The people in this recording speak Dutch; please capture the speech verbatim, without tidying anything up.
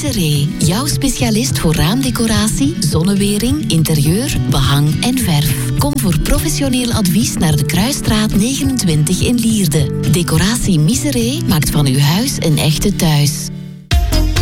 Miseré, jouw specialist voor raamdecoratie, zonnewering, interieur, behang en verf. Kom voor professioneel advies naar de Kruisstraat negenentwintig in Lierde. Decoratie Miseré maakt van uw huis een echte thuis.